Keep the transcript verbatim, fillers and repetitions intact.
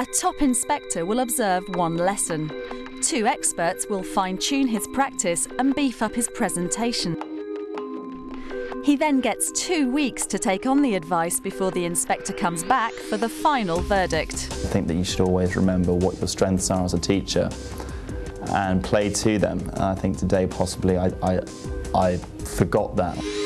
top inspector will observe one lesson. Two experts will fine-tune his practice and beef up his presentation. He then gets two weeks to take on the advice before the inspector comes back for the final verdict. I think that you should always remember what your strengths are as a teacher and play to them. And I think today possibly I, I, I forgot that.